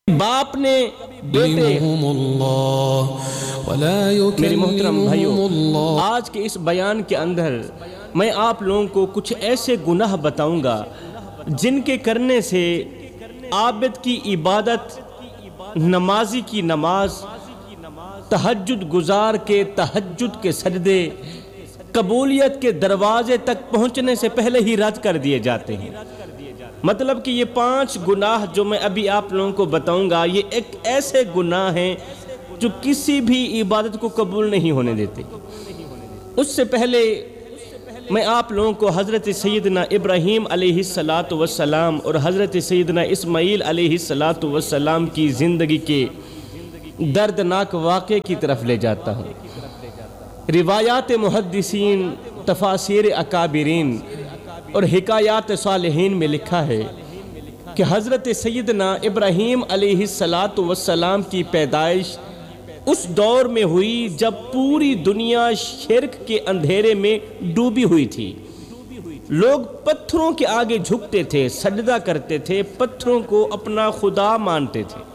باپ نے بیٹے میری محترم بھائیو، آج کے اس بیان کے اندر میں آپ لوگوں کو کچھ ایسے گناہ بتاؤں گا جن کے کرنے سے عابد کی عبادت، نمازی کی نماز، تہجد گزار کے تہجد کے سجدے قبولیت کے دروازے تک پہنچنے سے پہلے ہی رد کر دیے جاتے ہیں۔ مطلب کہ یہ 5 گناہ جو میں ابھی آپ لوگوں کو بتاؤں گا، یہ ایک ایسے گناہ ہیں جو کسی بھی عبادت کو قبول نہیں ہونے دیتے۔ اس سے پہلے میں آپ لوگوں کو حضرت سیدنا ابراہیم علیہ السلام اور حضرت سیدنا اسماعیل علیہ السلام کی زندگی کے دردناک واقعے کی طرف لے جاتا ہوں۔ روایات محدثین، تفاسیر اکابرین اور حکایات صالحین میں لکھا ہے کہ حضرت سیدنا ابراہیم علیہ السلام کی پیدائش اس دور میں ہوئی جب پوری دنیا شرک کے اندھیرے میں ڈوبی ہوئی تھی۔ لوگ پتھروں کے آگے جھکتے تھے، سجدہ کرتے تھے، پتھروں کو اپنا خدا مانتے تھے،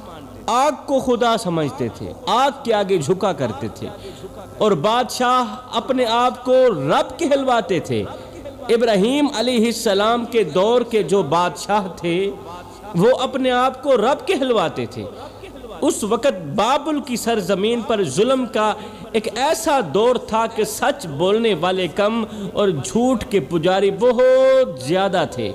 آگ کو خدا سمجھتے تھے، آگ کے آگے جھکا کرتے تھے، اور بادشاہ اپنے آپ کو رب کہلواتے تھے۔ ابراہیم علیہ السلام کے دور کے جو بادشاہ تھے وہ اپنے آپ کو رب کہلواتے تھے۔ اس وقت بابل کی سرزمین پر ظلم کا ایک ایسا دور تھا کہ سچ بولنے والے کم اور جھوٹ کے پجاری بہت زیادہ تھے۔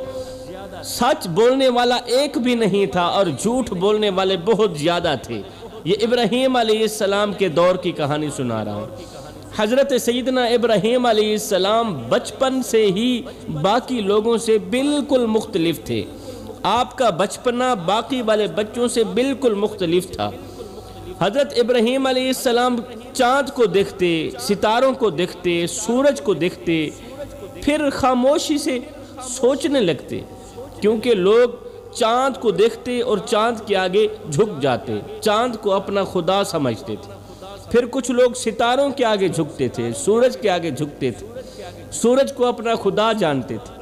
سچ بولنے والا ایک بھی نہیں تھا اور جھوٹ بولنے والے بہت زیادہ تھے۔ یہ ابراہیم علیہ السلام کے دور کی کہانی سنا رہا ہوں۔ حضرت سیدنا ابراہیم علیہ السلام بچپن سے ہی باقی لوگوں سے بالکل مختلف تھے۔ آپ کا بچپنا باقی والے بچوں سے بالکل مختلف تھا۔ حضرت ابراہیم علیہ السلام چاند کو دیکھتے، ستاروں کو دیکھتے، سورج کو دیکھتے، پھر خاموشی سے سوچنے لگتے، کیونکہ لوگ چاند کو دیکھتے اور چاند کے آگے جھک جاتے، چاند کو اپنا خدا سمجھتے تھے۔ پھر کچھ لوگ ستاروں کے آگے جھکتے تھے، سورج کے آگے جھکتے تھے، سورج کو اپنا خدا جانتے تھے۔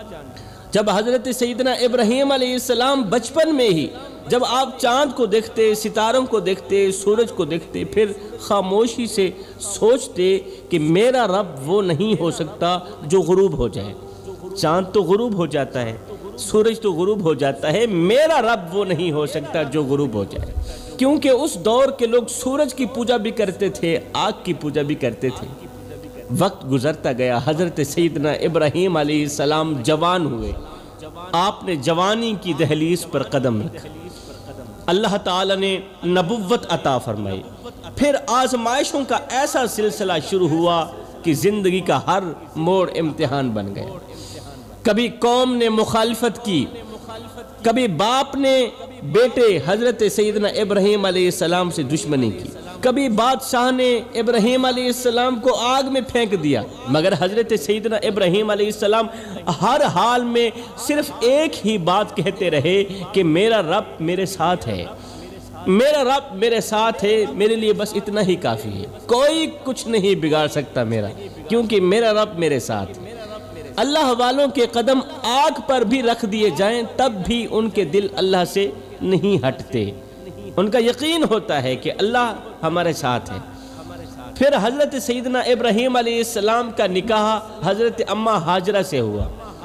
جب حضرت سیدنا ابراہیم علیہ السلام بچپن میں ہی جب آپ چاند کو دیکھتے، ستاروں کو دیکھتے، سورج کو دیکھتے، پھر خاموشی سے سوچتے کہ میرا رب وہ نہیں ہو سکتا جو غروب ہو جائے۔ چاند تو غروب ہو جاتا ہے، سورج تو غروب ہو جاتا ہے، میرا رب وہ نہیں ہو سکتا جو غروب ہو جائے۔ کیونکہ اس دور کے لوگ سورج کی پوجا بھی کرتے تھے، آگ کی پوجا بھی کرتے تھے۔ وقت گزرتا گیا، حضرت سیدنا ابراہیم علیہ السلام جوان ہوئے۔ آپ نے جوانی کی دہلیز پر قدم رکھا، اللہ تعالیٰ نے نبوت عطا فرمائی۔ پھر آزمائشوں کا ایسا سلسلہ شروع ہوا کہ زندگی کا ہر موڑ امتحان بن گیا۔ کبھی قوم نے مخالفت کی، کبھی باپ نے بیٹے حضرت سیدنا ابراہیم علیہ السلام سے دشمنی کی، کبھی بادشاہ نے ابراہیم علیہ السلام کو آگ میں پھینک دیا، مگر حضرت سیدنا ابراہیم علیہ السلام ہر حال میں صرف ایک ہی بات کہتے رہے کہ میرا رب میرے ساتھ ہے، میرا رب میرے ساتھ ہے، میرے لیے بس اتنا ہی کافی ہے، کوئی کچھ نہیں بگاڑ سکتا میرا، کیونکہ میرا رب میرے ساتھ ہے۔ اللہ والوں کے قدم آگ پر بھی رکھ دیے جائیں تب بھی ان کے دل اللہ سے نہیں ہٹتے، ان کا یقین ہوتا ہے کہ اللہ ہمارے ساتھ ہے۔ پھر حضرت سیدنا ابراہیم علیہ السلام کا نکاح حضرت اماں ہاجرہ سے ہوا۔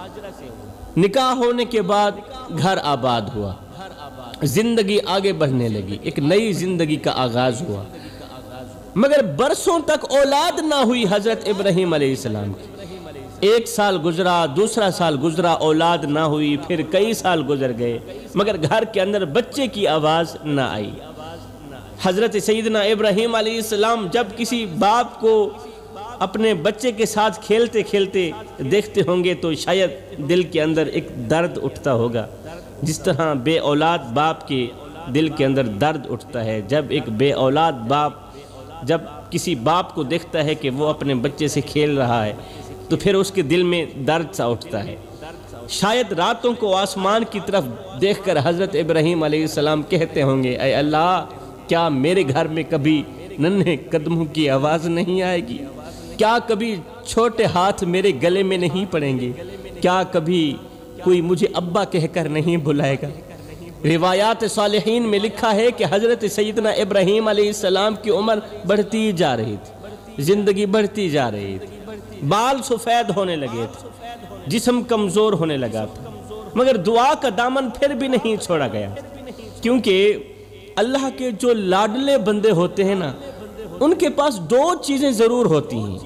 نکاح ہونے کے بعد گھر آباد ہوا، زندگی آگے بڑھنے لگی، ایک نئی زندگی کا آغاز ہوا، مگر برسوں تک اولاد نہ ہوئی حضرت ابراہیم علیہ السلام کی۔ 1 سال گزرا، دوسرا سال گزرا، اولاد نہ ہوئی، پھر کئی سال گزر گئے، مگر گھر کے اندر بچے کی آواز نہ آئی۔ حضرت سیدنا ابراہیم علیہ السلام جب کسی باپ کو اپنے بچے کے ساتھ کھیلتے کھیلتے دیکھتے ہوں گے تو شاید دل کے اندر ایک درد اٹھتا ہوگا، جس طرح بے اولاد باپ کے دل کے اندر درد اٹھتا ہے۔ جب ایک بے اولاد باپ جب کسی باپ کو دیکھتا ہے کہ وہ اپنے بچے سے کھیل رہا ہے تو پھر اس کے دل میں درد سا اٹھتا ہے۔ شاید راتوں کو آسمان کی طرف دیکھ کر حضرت ابراہیم علیہ السلام کہتے ہوں گے، اے اللہ، کیا میرے گھر میں کبھی ننھے قدموں کی آواز نہیں آئے گی؟ کیا کبھی چھوٹے ہاتھ میرے گلے میں نہیں پڑیں گے؟ کیا کبھی کوئی مجھے ابا کہہ کر نہیں بلائے گا؟ روایات صالحین میں لکھا ہے کہ حضرت سیدنا ابراہیم علیہ السلام کی عمر بڑھتی جا رہی تھی، زندگی بڑھتی جا رہی تھی، بال سفید ہونے لگے تھے، جسم کمزور ہونے لگا تھا، مگر دعا کا دامن پھر بھی نہیں چھوڑا گیا، کیونکہ اللہ کے جو لاڈلے بندے ہوتے ہیں نا، ان کے پاس دو چیزیں ضرور ہوتی ہیں۔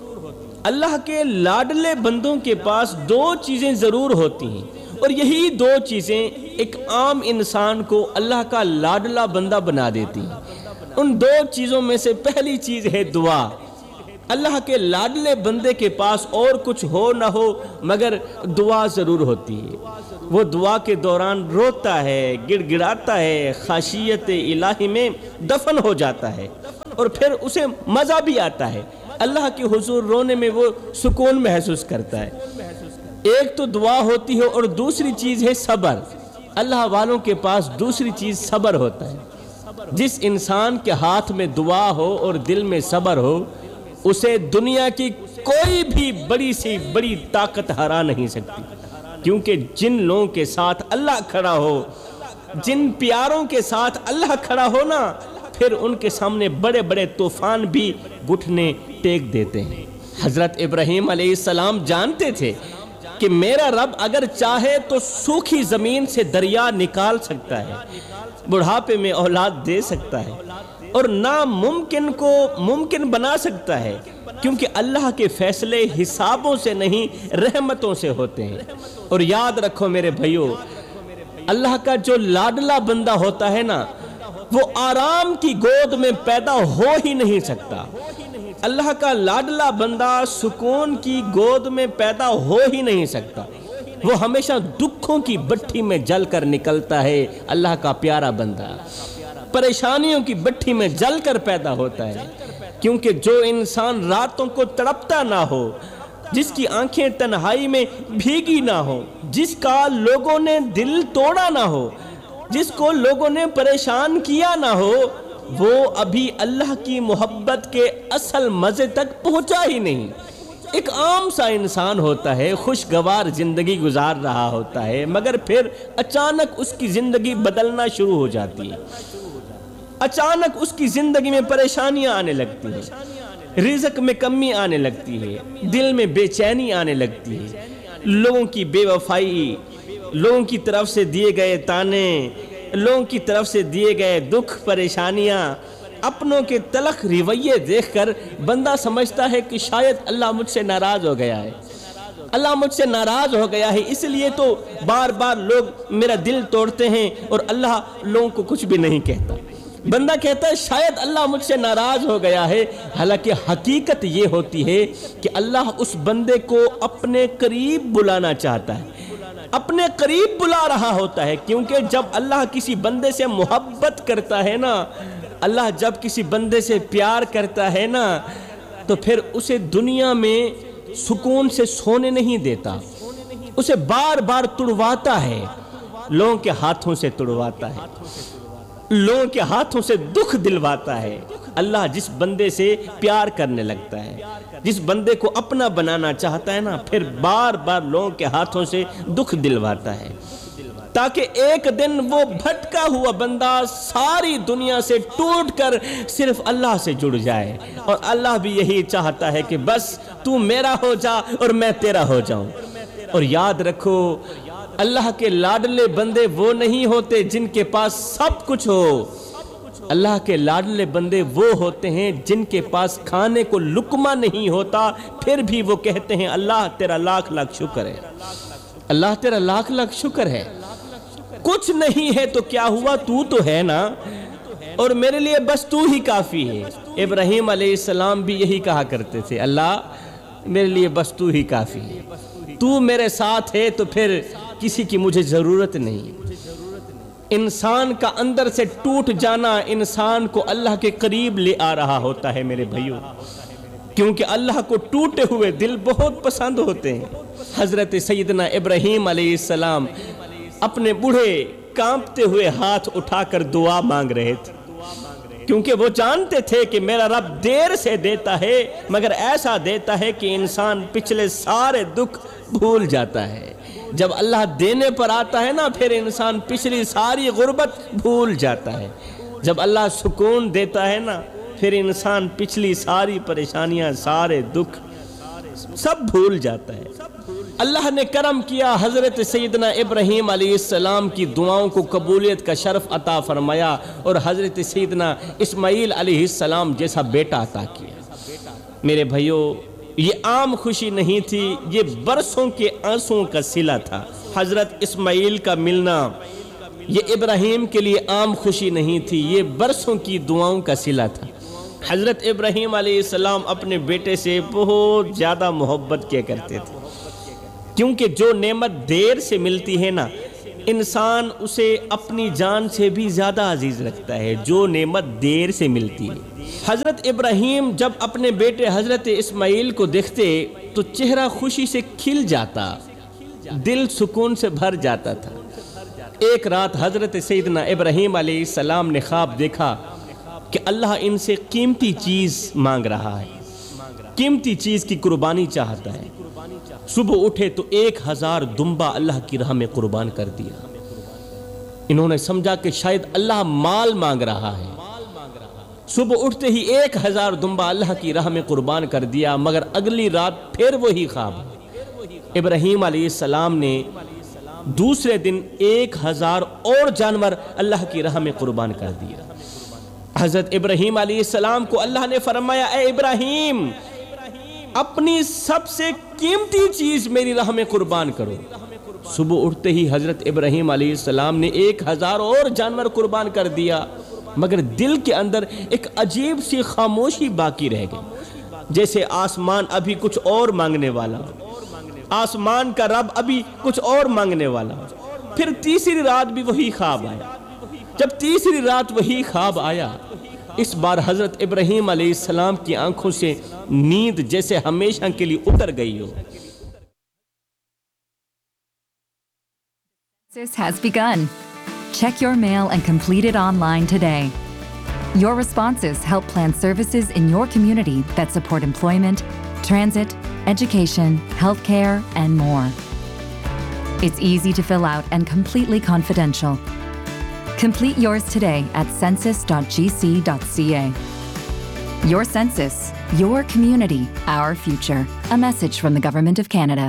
اللہ کے لاڈلے بندوں کے پاس دو چیزیں ضرور ہوتی ہیں، اور یہی دو چیزیں ایک عام انسان کو اللہ کا لاڈلا بندہ بنا دیتی ہیں۔ ان دو چیزوں میں سے پہلی چیز ہے دعا۔ اللہ کے لاڈلے بندے کے پاس اور کچھ ہو نہ ہو مگر دعا ضرور ہوتی ہے۔ وہ دعا کے دوران روتا ہے، گڑ گڑاتا ہے، خاشیت الہی میں دفن ہو جاتا ہے، اور پھر اسے مزہ بھی آتا ہے۔ اللہ کے حضور رونے میں وہ سکون محسوس کرتا ہے۔ ایک تو دعا ہوتی ہے اور دوسری چیز ہے صبر۔ اللہ والوں کے پاس دوسری چیز صبر ہوتا ہے۔ جس انسان کے ہاتھ میں دعا ہو اور دل میں صبر ہو، اسے دنیا کی کوئی بھی بڑی سی بڑی طاقت ہرا نہیں سکتی، کیونکہ جن لوگوں کے ساتھ اللہ کھڑا ہو، جن پیاروں کے ساتھ اللہ کھڑا ہو نا، پھر ان کے سامنے بڑے بڑے طوفان بھی گھٹنے ٹیک دیتے ہیں۔ حضرت ابراہیم علیہ السلام جانتے تھے کہ میرا رب اگر چاہے تو سوکھی زمین سے دریا نکال سکتا ہے، بڑھاپے میں اولاد دے سکتا ہے، اور ناممکن کو ممکن بنا سکتا ہے، کیونکہ اللہ کے فیصلے حسابوں سے نہیں رحمتوں سے ہوتے ہیں۔ اور یاد رکھو میرے بھائیو، اللہ کا جو لاڈلا بندہ ہوتا ہے نا، وہ آرام کی گود میں پیدا ہو ہی نہیں سکتا۔ اللہ کا لاڈلا بندہ سکون کی گود میں پیدا ہو ہی نہیں سکتا، وہ ہمیشہ دکھوں کی بٹھی میں جل کر نکلتا ہے۔ اللہ کا پیارا بندہ پریشانیوں کی بٹھی میں جل کر پیدا ہوتا ہے، کیونکہ جو انسان راتوں کو تڑپتا نہ ہو، جس کی آنکھیں تنہائی میں بھیگی نہ ہو، جس کا لوگوں نے دل توڑا نہ ہو، جس کو لوگوں نے پریشان کیا نہ ہو، وہ ابھی اللہ کی محبت کے اصل مزے تک پہنچا ہی نہیں۔ ایک عام سا انسان ہوتا ہے، خوشگوار زندگی گزار رہا ہوتا ہے، مگر پھر اچانک اس کی زندگی بدلنا شروع ہو جاتی ہے۔ اچانک اس کی زندگی میں پریشانیاں آنے لگتی ہیں، رزق میں کمی آنے لگتی ہے، دل میں بے چینی آنے لگتی ہے، لوگوں کی بے وفائی، لوگوں کی طرف سے دیے گئے تانے، لوگوں کی طرف سے دیے گئے دکھ پریشانیاں، اپنوں کے تلخ رویے دیکھ کر بندہ سمجھتا ہے کہ شاید اللہ مجھ سے ناراض ہو گیا ہے، اللہ مجھ سے ناراض ہو گیا ہے، اس لیے تو بار بار لوگ میرا دل توڑتے ہیں اور اللہ لوگوں کو کچھ بھی نہیں کہتا۔ بندہ کہتا ہے شاید اللہ مجھ سے ناراض ہو گیا ہے، حالانکہ حقیقت یہ ہوتی ہے کہ اللہ اس بندے کو اپنے قریب بلانا چاہتا ہے، اپنے قریب بلا رہا ہوتا ہے، کیونکہ جب اللہ کسی بندے سے محبت کرتا ہے نا، اللہ جب کسی بندے سے پیار کرتا ہے نا، تو پھر اسے دنیا میں سکون سے سونے نہیں دیتا، اسے بار بار تڑواتا ہے، لوگوں کے ہاتھوں سے تڑواتا ہے، لوگوں کے ہاتھوں سے دکھ دلواتا ہے۔ اللہ جس بندے سے پیار کرنے لگتا ہے، جس بندے کو اپنا بنانا چاہتا ہے نا، پھر بار بار لوگوں کے ہاتھوں سے دکھ دلواتا ہے، تاکہ ایک دن وہ بھٹکا ہوا بندہ ساری دنیا سے ٹوٹ کر صرف اللہ سے جڑ جائے۔ اور اللہ بھی یہی چاہتا ہے کہ بس تو میرا ہو جا اور میں تیرا ہو جاؤں۔ اور یاد رکھو، اللہ کے لاڈلے بندے وہ نہیں ہوتے جن کے پاس سب کچھ ہو، اللہ کے لاڈلے بندے وہ ہوتے ہیں جن کے پاس کھانے کو لقمہ نہیں ہوتا، پھر بھی وہ کہتے ہیں اللہ تیرا لاکھ لاکھ شکر ہے، اللہ تیرا لاکھ لاکھ شکر ہے، کچھ نہیں ہے تو کیا ہوا، تو ہے نا، اور میرے لیے بس تو ہی کافی ہے۔ ابراہیم علیہ السلام بھی یہی کہا کرتے تھے، اللہ میرے لیے بس تو ہی کافی ہے، تو میرے ساتھ ہے تو پھر کسی کی مجھے ضرورت نہیں۔ انسان کا اندر سے ٹوٹ جانا انسان کو اللہ کے قریب لے آ رہا ہوتا ہے میرے بھائیوں، کیونکہ اللہ کو ٹوٹے ہوئے دل بہت پسند ہوتے ہیں۔ حضرت سیدنا ابراہیم علیہ السلام اپنے بوڑھے کانپتے ہوئے ہاتھ اٹھا کر دعا مانگ رہے تھے، کیونکہ وہ جانتے تھے کہ میرا رب دیر سے دیتا ہے، مگر ایسا دیتا ہے کہ انسان پچھلے سارے دکھ بھول جاتا ہے. جب اللہ دینے پر آتا ہے نا پھر انسان پچھلی ساری غربت بھول جاتا ہے. جب اللہ سکون دیتا ہے نا پھر انسان پچھلی ساری پریشانیاں سارے دکھ سب بھول جاتا ہے. اللہ نے کرم کیا, حضرت سیدنا ابراہیم علیہ السلام کی دعاؤں کو قبولیت کا شرف عطا فرمایا اور حضرت سیدنا اسماعیل علیہ السلام جیسا بیٹا عطا کیا. میرے بھائیو, یہ عام خوشی نہیں تھی, یہ برسوں کے آنسوں کا صلہ تھا. حضرت اسماعیل کا ملنا یہ ابراہیم کے لیے عام خوشی نہیں تھی, یہ برسوں کی دعاؤں کا صلہ تھا. حضرت ابراہیم علیہ السلام اپنے بیٹے سے بہت زیادہ محبت کیا کرتے تھے, کیونکہ جو نعمت دیر سے ملتی ہے نا انسان اسے اپنی جان سے بھی زیادہ عزیز رکھتا ہے جو نعمت دیر سے ملتی ہے. حضرت ابراہیم جب اپنے بیٹے حضرت اسماعیل کو دیکھتے تو چہرہ خوشی سے کھل جاتا, دل سکون سے بھر جاتا تھا. ایک رات حضرت سیدنا ابراہیم علیہ السلام نے خواب دیکھا کہ اللہ ان سے قیمتی چیز مانگ رہا ہے, قیمتی چیز کی قربانی چاہتا ہے. صبح اٹھے تو 1000 دمبا اللہ کی راہ میں قربان کر دیا. انہوں نے سمجھا کہ شاید اللہ مال مانگ رہا ہے. صبح اٹھتے ہی 1000 دمبا اللہ کی راہ میں قربان کر دیا, مگر اگلی رات پھر وہی خواب. ابراہیم علیہ السلام نے دوسرے دن 1000 اور جانور اللہ کی راہ میں قربان کر دیا. حضرت ابراہیم علیہ السلام کو اللہ نے فرمایا, اے ابراہیم اپنی سب سے قیمتی چیز میری راہ میں قربان کرو. صبح اٹھتے ہی حضرت ابراہیم علیہ السلام نے 1000 اور جانور قربان کر دیا, مگر دل کے اندر ایک عجیب سی خاموشی باقی رہ گئی, جیسے آسمان ابھی کچھ اور مانگنے والا ہو, آسمان کا رب ابھی کچھ اور مانگنے والا ہو. پھر تیسری رات بھی وہی خواب آیا. جب تیسری رات وہی خواب آیا, اس بار حضرت ابراہیم علیہ السلام کی آنکھوں سے نیند جیسے ہمیشہ کے لیے اتر گئی ہو. Census has begun. Check your mail and complete it online today. Your responses help plan services in your community that support employment, transit, education, healthcare, and more. It's easy to fill out and completely confidential. Complete yours today at census.gc.ca. Your census, your community, our future. A message from the Government of Canada.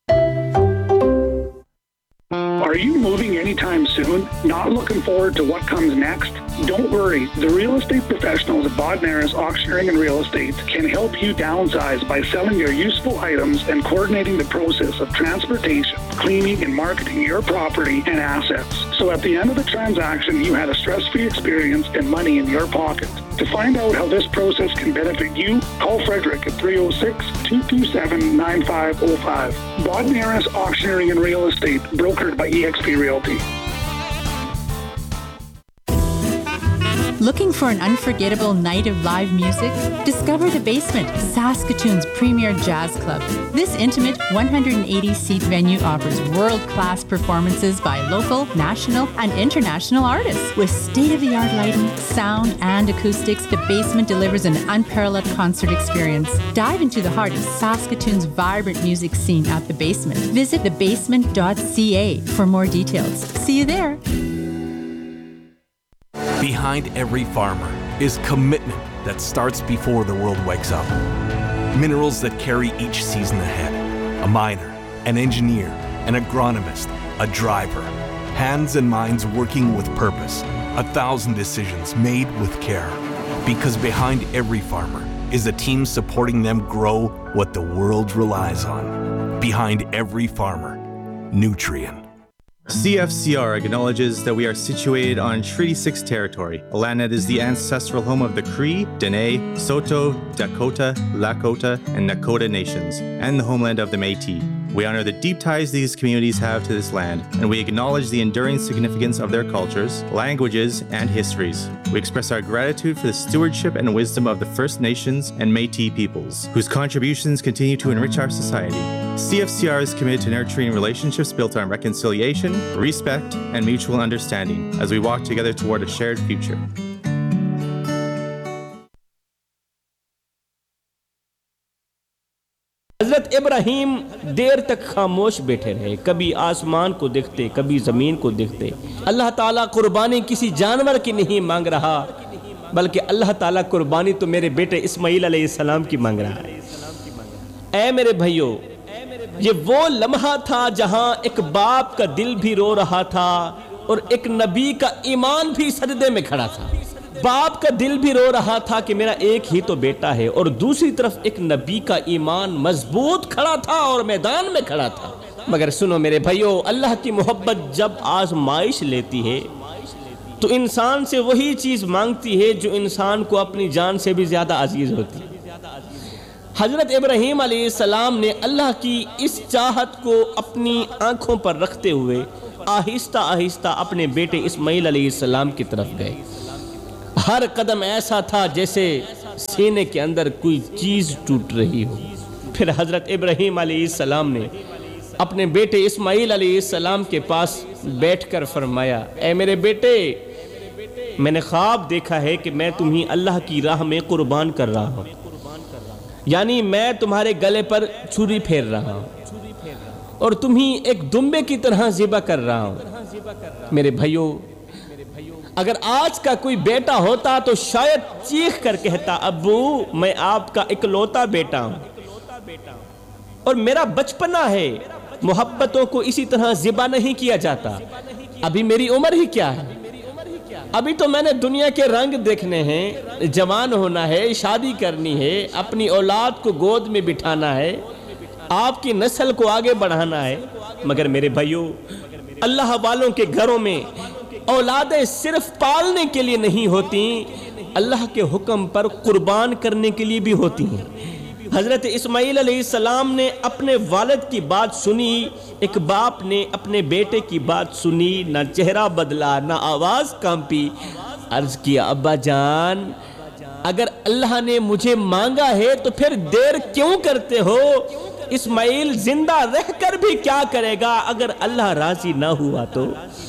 Are you moving anytime soon? Not looking forward to what comes next? Don't worry. The real estate professionals at Bodnaris Auctioneering and Real Estate can help you downsize by selling your useful items and coordinating the process of transportation, cleaning, and marketing your property and assets. So at the end of the transaction, you had a stress-free experience and money in your pocket. To find out how this process can benefit you, call Frederick at 306-227-9505. Bodnaris Auctioneering and Real Estate, brokered by eXp Realty. Looking for an unforgettable night of live music? Discover The Basement, Saskatoon's premier jazz club. This intimate 180-seat venue offers world-class performances by local, national, and international artists. With state-of-the-art lighting, sound, and acoustics, The Basement delivers an unparalleled concert experience. Dive into the heart of Saskatoon's vibrant music scene at The Basement. Visit thebasement.ca for more details. See you there. Behind every farmer is commitment that starts before the world wakes up. Minerals that carry each season ahead. A miner, an engineer, an agronomist, a driver. Hands and minds working with purpose. 1,000 decisions made with care. Because behind every farmer is a team supporting them grow what the world relies on. Behind every farmer, Nutrien. CFCR acknowledges that we are situated on Treaty 6 territory, a land that is the ancestral home of the Cree, Dene, Saulteaux, Dakota, Lakota, and Nakota nations, and the homeland of the Métis. We honor the deep ties these communities have to this land, and we acknowledge the enduring significance of their cultures, languages, and histories. We express our gratitude for the stewardship and wisdom of the First Nations and Métis peoples, whose contributions continue to enrich our society. CFCR is committed to nurturing relationships built on reconciliation, respect, and mutual understanding as we walk together toward a shared future. حضرت ابراہیم دیر تک خاموش بیٹھے رہے، کبھی آسمان کو دیکھتے، کبھی زمین کو دیکھتے۔ اللہ تعالیٰ قربانی کسی جانور کی نہیں مانگ رہا، بلکہ اللہ تعالیٰ قربانی تو میرے بیٹے اسماعیل علیہ السلام کی مانگ رہا ہے۔ اے میرے بھائیو، یہ وہ لمحہ تھا جہاں ایک باپ کا دل بھی رو رہا تھا اور ایک نبی کا ایمان بھی سجدے میں کھڑا تھا۔ باپ کا دل بھی رو رہا تھا کہ میرا ایک ہی تو بیٹا ہے، اور دوسری طرف ایک نبی کا ایمان مضبوط کھڑا تھا اور میدان میں کھڑا تھا۔ مگر سنو میرے بھائیو، اللہ کی محبت جب آزمائش لیتی ہے تو انسان سے وہی چیز مانگتی ہے جو انسان کو اپنی جان سے بھی زیادہ عزیز ہوتی ہے۔ حضرت ابراہیم علیہ السلام نے اللہ کی اس چاہت کو اپنی آنکھوں پر رکھتے ہوئے آہستہ آہستہ اپنے بیٹے اسماعیل علیہ السلام کی طرف گئے۔ ہر قدم ایسا تھا جیسے سینے کے اندر کوئی چیز ٹوٹ رہی ہو۔ پھر حضرت ابراہیم علیہ السلام نے اپنے بیٹے اسماعیل علیہ السلام کے پاس بیٹھ کر فرمایا، اے میرے بیٹے، میں نے خواب دیکھا ہے کہ میں تمہیں اللہ کی راہ میں قربان کر رہا ہوں، یعنی میں تمہارے گلے پر چھری پھیر رہا ہوں اور تمہیں ایک دمبے کی طرح ذبح کر رہا ہوں۔ میرے بھائیو، اگر آج کا کوئی بیٹا ہوتا تو شاید چیخ کر کہتا، ابو میں آپ کا اکلوتا بیٹا ہوں اور میرا بچپنا ہے، محبتوں کو اسی طرح ذبح نہیں کیا جاتا۔ ابھی میری عمر ہی کیا ہے، ابھی تو میں نے دنیا کے رنگ دیکھنے ہیں، جوان ہونا ہے، شادی کرنی ہے، اپنی اولاد کو گود میں بٹھانا ہے، آپ کی نسل کو آگے بڑھانا ہے۔ مگر میرے بھائیو، اللہ والوں کے گھروں میں اولادیں صرف پالنے کے لیے نہیں ہوتی، اللہ کے حکم پر قربان کرنے کے لیے بھی ہوتی ہیں۔ حضرت اسماعیل علیہ السلام نے اپنے والد کی بات سنی، ایک باپ نے اپنے بیٹے کی بات سنی، نہ چہرہ بدلا، نہ آواز کانپی، عرض کیا، ابا جان، اگر اللہ نے مجھے مانگا ہے تو پھر دیر کیوں کرتے ہو؟ اسماعیل زندہ رہ کر بھی کیا کرے گا اگر اللہ راضی نہ ہوا تو؟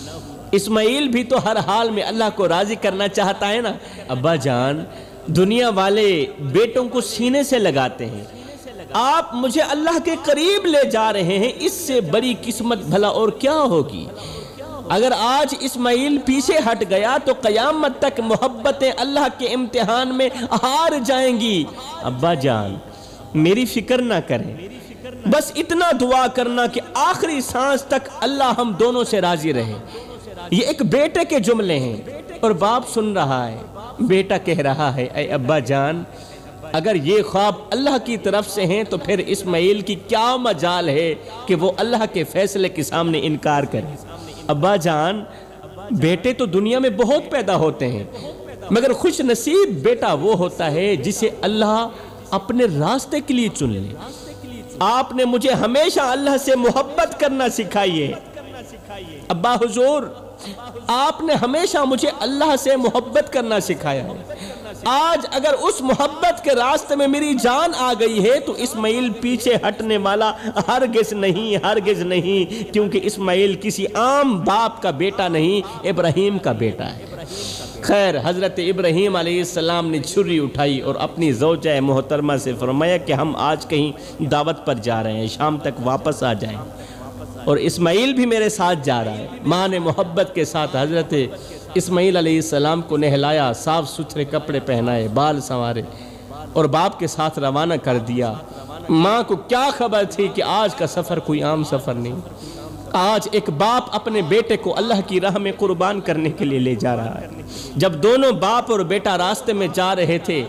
اسماعیل بھی تو ہر حال میں اللہ کو راضی کرنا چاہتا ہے نا۔ ابا جان، دنیا والے بیٹوں کو سینے سے لگاتے ہیں، آپ مجھے اللہ کے قریب لے جا رہے ہیں، اس سے بڑی قسمت بھلا اور کیا ہوگی؟ اگر آج اسماعیل پیچھے ہٹ گیا تو قیامت تک محبتیں اللہ کے امتحان میں ہار جائیں گی۔ ابا جان، میری فکر نہ کریں، بس اتنا دعا کرنا کہ آخری سانس تک اللہ ہم دونوں سے راضی رہے۔ یہ ایک بیٹے کے جملے ہیں اور باپ سن رہا ہے، بیٹا کہہ رہا ہے، اے ابا جان، اگر یہ خواب اللہ کی طرف سے ہیں تو پھر اسماعیل کی کیا مجال ہے کہ وہ اللہ کے فیصلے کے سامنے انکار کرے؟ ابا جان، بیٹے تو دنیا میں بہت پیدا ہوتے ہیں، مگر خوش نصیب بیٹا وہ ہوتا ہے جسے اللہ اپنے راستے کے لیے چن لے۔ آپ نے مجھے ہمیشہ اللہ سے محبت کرنا سکھائی ہے۔ ابا حضور، آپ نے ہمیشہ مجھے اللہ سے محبت کرنا سکھایا ہے۔ آج اگر اس محبت کے راستے میں میری جان آ گئی ہے تو اسماعیل پیچھے ہٹنے والا ہرگز نہیں، کیونکہ اسماعیل کسی عام باپ کا بیٹا نہیں، ابراہیم کا بیٹا ہے۔ خیر، حضرت ابراہیم علیہ السلام نے چھری اٹھائی اور اپنی زوجہ محترمہ سے فرمایا کہ ہم آج کہیں دعوت پر جا رہے ہیں، شام تک واپس آ جائیں، اور اسماعیل بھی میرے ساتھ جا رہا ہے۔ ماں نے محبت کے ساتھ حضرت اسماعیل علیہ السلام کو نہلایا، صاف ستھرے کپڑے پہنائے، بال سنوارے اور باپ کے ساتھ روانہ کر دیا۔ ماں کو کیا خبر تھی کہ آج کا سفر کوئی عام سفر نہیں، آج ایک باپ اپنے بیٹے کو اللہ کی راہ میں قربان کرنے کے لیے لے جا رہا ہے۔ جب دونوں باپ اور بیٹا راستے میں جا رہے تھے،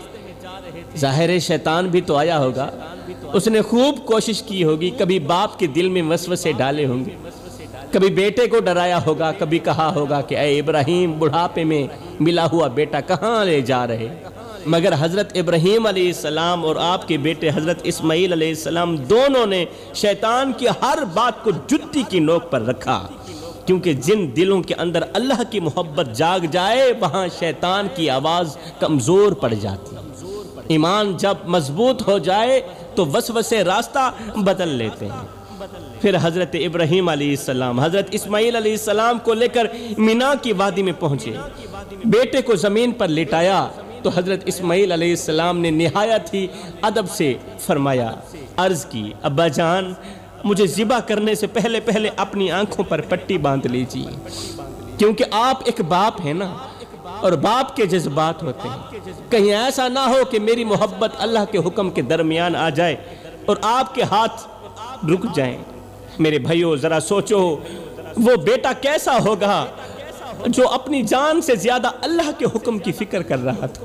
ظاہر شیطان بھی تو آیا ہوگا، اس نے خوب کوشش کی ہوگی، کبھی باپ کے دل میں وسوسے ڈالے ہوں گے، کبھی بیٹے کو ڈرایا ہوگا، کبھی کہا ہوگا کہ اے ابراہیم، بڑھاپے میں ملا ہوا بیٹا کہاں لے جا رہے؟ مگر حضرت ابراہیم علیہ السلام اور آپ کے بیٹے حضرت اسماعیل علیہ السلام دونوں نے شیطان کی ہر بات کو جُتی کی نوک پر رکھا، کیونکہ جن دلوں کے اندر اللہ کی محبت جاگ جائے وہاں شیطان کی آواز کمزور پڑ جاتی۔ ایمان جب مضبوط ہو جائے تو وسوسے راستہ بدل لیتے ہیں۔ پھر حضرت ابراہیم علیہ السلام حضرت اسماعیل علیہ السلام کو لے کر مینا کی وادی میں پہنچے، بیٹے کو زمین پر لٹایا تو حضرت اسماعیل علیہ السلام نے نہایت ہی ادب سے فرمایا، عرض کی، ابا جان مجھے ذبح کرنے سے پہلے اپنی آنکھوں پر پٹی باندھ لیجیے، کیونکہ آپ ایک باپ ہیں نا، اور باپ کے جذبات ہوتے ہیں، کہیں ایسا نہ ہو کہ میری محبت اللہ کے حکم کے درمیان آ جائے اور آپ کے ہاتھ رک جائیں۔ میرے بھائیو ذرا سوچو وہ بیٹا کیسا ہوگا جو اپنی جان سے زیادہ اللہ کے حکم کی فکر کر رہا تھا۔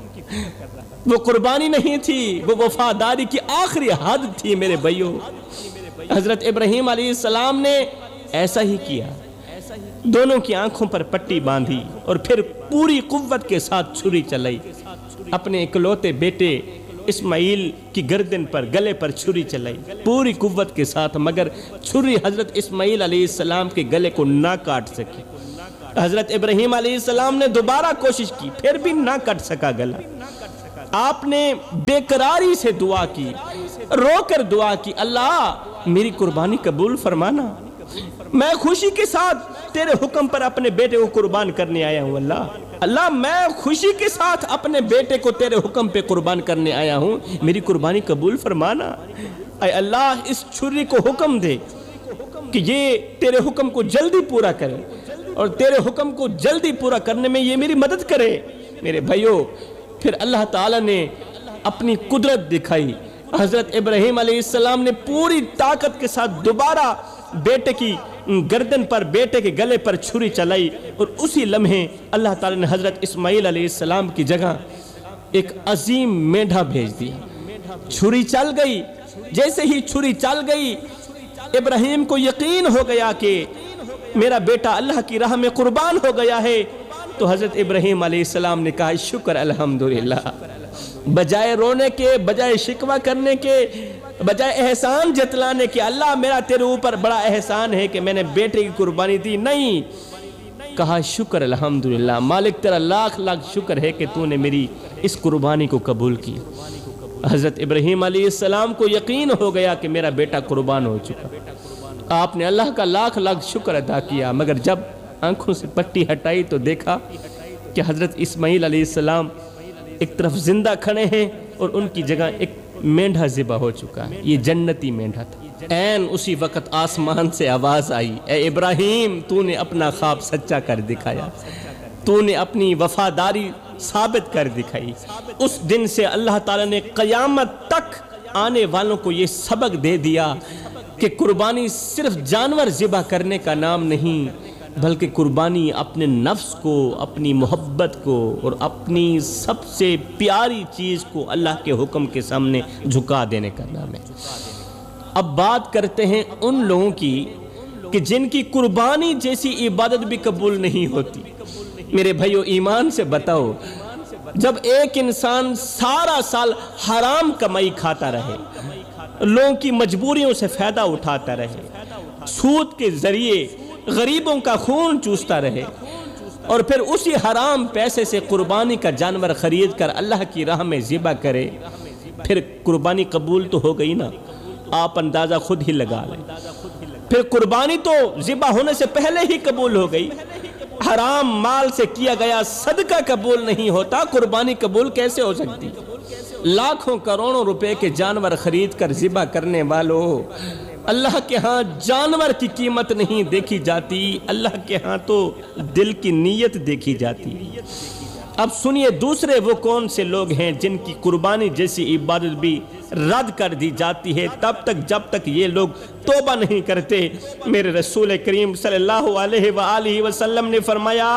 وہ قربانی نہیں تھی، وہ وفاداری کی آخری حد تھی میرے بھائیو۔ حضرت ابراہیم علیہ السلام نے ایسا ہی کیا، دونوں کی آنکھوں پر پٹی باندھی اور پھر پوری قوت کے ساتھ چھری چلائی، اپنے اکلوتے بیٹے اسماعیل کی گردن پر، گلے پر چھری چلائی پوری قوت کے ساتھ، مگر چھری حضرت اسماعیل علیہ السلام کے گلے کو نہ کاٹ سکی۔ حضرت ابراہیم علیہ السلام نے دوبارہ کوشش کی، پھر بھی نہ کٹ سکا گلا۔ آپ نے بے قراری سے دعا کی، رو کر دعا کی، اللہ میری قربانی قبول فرمانا، میں خوشی کے ساتھ تیرے حکم پر اپنے بیٹے کو قربان کرنے آیا ہوں۔ اللہ میں خوشی کے ساتھ اپنے بیٹے کو تیرے حکم پہ قربان کرنے آیا ہوں، میری قربانی قبول فرمانا۔ اے اللہ اس چھری کو حکم دے کہ یہ تیرے حکم کو جلدی پورا کرے اور تیرے حکم کو جلدی پورا کرنے میں یہ میری مدد کرے۔ میرے بھائیو پھر اللہ تعالیٰ نے اپنی قدرت دکھائی، حضرت ابراہیم علیہ السلام نے پوری طاقت کے ساتھ دوبارہ بیٹے کی گردن پر، بیٹے کے گلے پر چھری چلائی، اور اسی لمحے اللہ تعالیٰ نے حضرت اسماعیل علیہ السلام کی جگہ ایک عظیم مینڈھا بھیج دیا۔ چھری چل گئی، جیسے ہی چھری چل گئی ابراہیم کو یقین ہو گیا کہ میرا بیٹا اللہ کی راہ میں قربان ہو گیا ہے۔ تو حضرت ابراہیم علیہ السلام نے کہا شکر الحمدللہ، بجائے رونے کے، بجائے شکوہ کرنے کے، بجائے احسان جتلانے کے، اللہ میرا تیرے اوپر بڑا احسان ہے کہ میں نے بیٹے کی قربانی دی، نہیں، کہا شکر الحمدللہ، مالک تیرا لاکھ لاکھ شکر ہے کہ تو نے میری اس قربانی کو قبول کی۔ حضرت ابراہیم علیہ السلام کو یقین ہو گیا کہ میرا بیٹا قربان ہو چکا۔ آپ نے اللہ کا لاکھ لاکھ شکر ادا کیا، مگر جب آنکھوں سے پٹی ہٹائی تو دیکھا کہ حضرت اسماعیل علیہ السلام ایک طرف زندہ کھڑے ہیں اور ان کی جگہ ایک مینڈھا ذبح ہو چکا ہے، یہ جنتی مینڈھا تھا۔ عین اسی وقت آسمان سے آواز آئی، اے ابراہیم تو نے اپنا خواب سچا کر دکھایا، تو نے اپنی وفاداری ثابت کر دکھائی۔ اس دن سے اللہ تعالیٰ نے قیامت تک آنے والوں کو یہ سبق دے دیا کہ قربانی صرف جانور ذبح کرنے کا نام نہیں، بلکہ قربانی اپنے نفس کو، اپنی محبت کو اور اپنی سب سے پیاری چیز کو اللہ کے حکم کے سامنے جھکا دینے کا نام ہے۔ اب بات کرتے ہیں ان لوگوں کی کہ جن کی قربانی جیسی عبادت بھی قبول نہیں ہوتی۔ میرے بھائیو ایمان سے بتاؤ، جب ایک انسان سارا سال حرام کمائی کھاتا رہے، لوگوں کی مجبوریوں سے فائدہ اٹھاتا رہے، سود کے ذریعے غریبوں کا خون چوستا رہے، اور پھر اسی حرام پیسے سے قربانی کا جانور خرید کر اللہ کی راہ میں ذبح کرے، پھر قربانی قبول تو ہو گئی نا؟ آپ اندازہ خود ہی لگا لیں۔ پھر قربانی تو ذبح ہونے سے پہلے ہی قبول ہو گئی، حرام مال سے کیا گیا صدقہ قبول نہیں ہوتا، قربانی قبول کیسے ہو سکتی؟ لاکھوں کروڑوں روپے کے جانور خرید کر ذبح کرنے والوں، اللہ کے ہاں جانور کی قیمت نہیں دیکھی جاتی، اللہ کے ہاں تو دل کی نیت دیکھی جاتی۔ اب سنیے دوسرے وہ کون سے لوگ ہیں جن کی قربانی جیسی عبادت بھی رد کر دی جاتی ہے تب تک جب تک یہ لوگ توبہ نہیں کرتے۔ میرے رسول کریم صلی اللہ علیہ وآلہ وسلم نے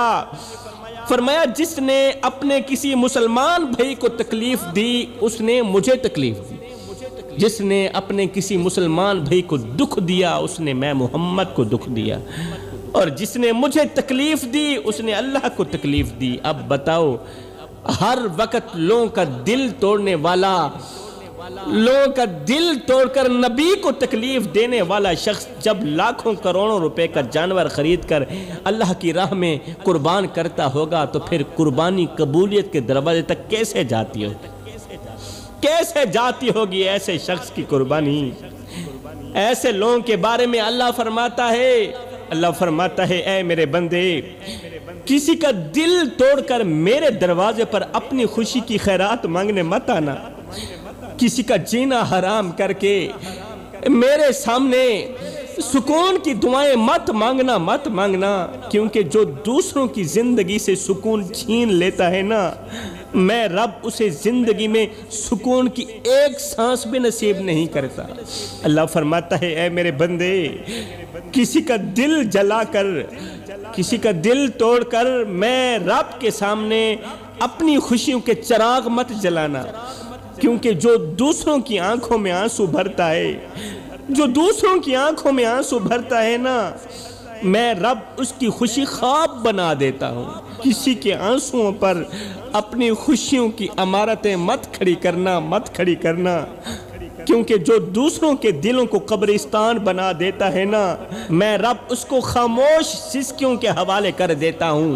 فرمایا جس نے اپنے کسی مسلمان بھائی کو تکلیف دی اس نے مجھے تکلیف دی، جس نے اپنے کسی مسلمان بھائی کو دکھ دیا اس نے میں محمد کو دکھ دیا، اور جس نے مجھے تکلیف دی اس نے اللہ کو تکلیف دی۔ اب بتاؤ، ہر وقت لوگوں کا دل توڑنے والا، لوگوں کا دل توڑ کر نبی کو تکلیف دینے والا شخص جب لاکھوں کروڑوں روپے کا جانور خرید کر اللہ کی راہ میں قربان کرتا ہوگا تو پھر قربانی قبولیت کے دروازے تک کیسے جاتی ہوگی؟ کیسے جاتی ہوگی ایسے شخص کی قربانی؟ ایسے لوگوں کے بارے میں اللہ فرماتا ہے اے میرے بندے کسی کا دل توڑ کر میرے دروازے پر اپنی خوشی کی خیرات مانگنے مت آنا، کسی کا جینا حرام کر کے میرے سامنے سکون کی دعائیں مت مانگنا، کیونکہ جو دوسروں کی زندگی سے سکون چھین لیتا ہے نا، میں رب اسے زندگی میں سکون کی ایک سانس بھی نصیب نہیں کرتا۔ اللہ فرماتا ہے، اے میرے بندے، کسی کا دل جلا کر، کسی کا دل توڑ کر میں رب کے سامنے اپنی خوشیوں کے چراغ مت جلانا، کیونکہ جو دوسروں کی آنکھوں میں آنسو بھرتا ہے، جو دوسروں کی آنکھوں میں آنسو بھرتا ہے نا، میں رب اس کی خوشی خواب بنا دیتا ہوں۔ کسی کے آنسوؤں پر اپنی خوشیوں کی عمارتیں مت کھڑی کرنا، کیونکہ جو دوسروں کے دلوں کو قبرستان بنا دیتا ہے نا، میں رب اس کو خاموش سسکیوں کے حوالے کر دیتا ہوں،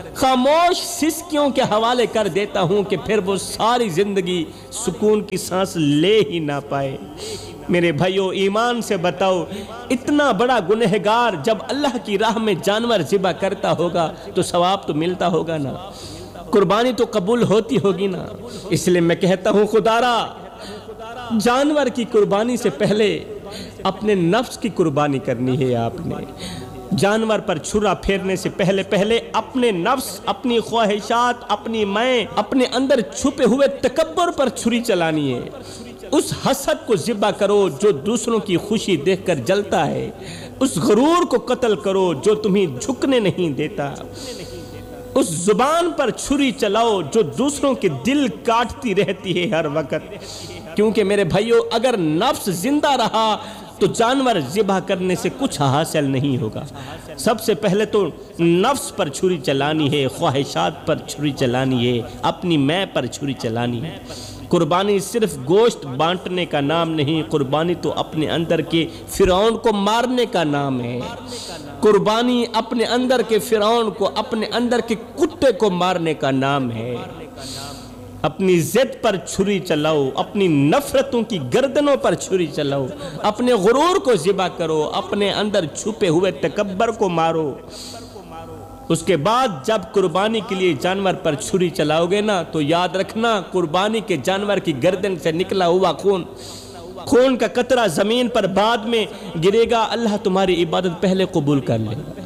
کہ پھر وہ ساری زندگی سکون کی سانس لے ہی نہ پائے۔ میرے بھائیو، ایمان سے بتاؤ، اتنا بڑا گنہگار جب اللہ کی راہ میں جانور ذبح کرتا ہوگا تو ثواب تو ملتا ہوگا نا، قربانی تو قبول ہوتی ہوگی نا۔ اس لیے میں کہتا ہوں، خدارا، جانور کی قربانی سے پہلے اپنے نفس کی قربانی کرنی ہے۔ آپ نے جانور پر چھرا پھیرنے سے پہلے اپنے نفس، اپنی خواہشات، اپنی میں، اپنے اندر چھپے ہوئے تکبر پر چھری چلانی ہے۔ اس حسد کو ذبح کرو جو دوسروں کی خوشی دیکھ کر جلتا ہے، اس غرور کو قتل کرو جو تمہیں جھکنے نہیں دیتا، اس زبان پر چھری چلاؤ جو دوسروں کے دل کاٹتی رہتی ہے ہر وقت۔ کیونکہ میرے بھائیو، اگر نفس زندہ رہا تو جانور ذبح کرنے سے کچھ حاصل نہیں ہوگا۔ سب سے پہلے تو نفس پر چھری چلانی ہے، خواہشات پر چھری چلانی ہے، اپنی میں پر چھری چلانی ہے۔ قربانی صرف گوشت بانٹنے کا نام نہیں، قربانی تو اپنے اندر کے فرعون کو مارنے کا نام ہے۔ قربانی اپنے اندر کے فرعون کو، اپنے اندر کے کتے کو مارنے کا نام ہے۔ اپنی ضد پر چھری چلاؤ، اپنی نفرتوں کی گردنوں پر چھری چلاؤ، اپنے غرور کو ذبح کرو، اپنے اندر چھپے ہوئے تکبر کو مارو۔ اس کے بعد جب قربانی کے لیے جانور پر چھری چلاؤ گے نا، تو یاد رکھنا، قربانی کے جانور کی گردن سے نکلا ہوا خون کا قطرہ زمین پر بعد میں گرے گا، اللہ تمہاری عبادت پہلے قبول کر لے گا۔